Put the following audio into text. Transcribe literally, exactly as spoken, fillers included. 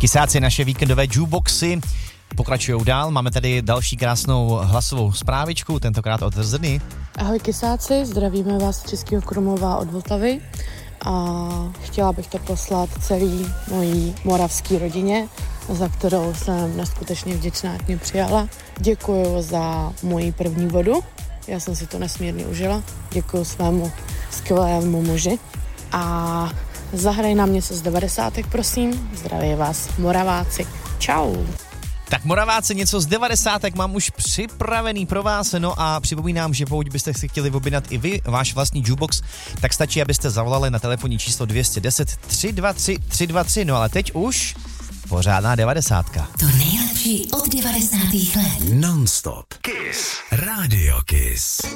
Kysáci, naše víkendové jukeboxy pokračují dál. Máme tady další krásnou hlasovou zprávičku, tentokrát od Zrny. Ahoj Kysáci, zdravíme vás z Českého Krumlova od Vltavy a chtěla bych to poslat celý mojí moravský rodině, za kterou jsem neskutečně vděčná, jak mě přijala. Děkuju za moji první vodu, já jsem si to nesmírně užila. Děkuju svému skvělému muži a zahraj nám něco z devadesátek, prosím. Zdraví vás, Moraváci. Čau. Tak Moraváci, něco z devadesátek mám už připravený pro vás, no a připomínám, že pokud byste si chtěli objednat i vy váš vlastní jukebox, tak stačí, abyste zavolali na telefonní číslo dvě deset tři dva tři tři dva tři, no ale teď už pořádná devadesátka. To nejlepší od devadesátých let. Non-stop. Kiss. Radio Kiss.